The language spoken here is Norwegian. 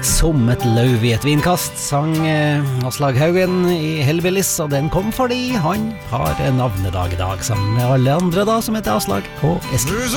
Som et løv i et vinkast sang Aslak Haugen i Hellbillies, og den kom fordi han har navnedag i dag, sammen med alle andre da, som heter Aslak og Eskil.